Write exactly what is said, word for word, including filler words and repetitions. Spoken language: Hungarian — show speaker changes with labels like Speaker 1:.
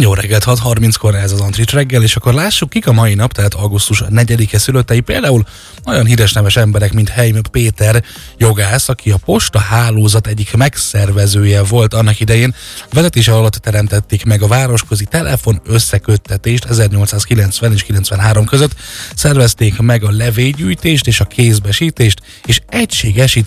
Speaker 1: Jó reggelt, hat harminckor ez az Antrics reggel, és akkor lássuk, kik a mai nap, tehát augusztus negyedike szülöttei. Például olyan híres neves emberek, mint Heim Péter jogász, aki a posta hálózat egyik megszervezője volt annak idején. Vezetése alatt teremtették meg a városközi telefon összeköttetést ezernyolcszázkilencven és kilencvenhárom között, szervezték meg a levélgyűjtést és a kézbesítést, és egységesített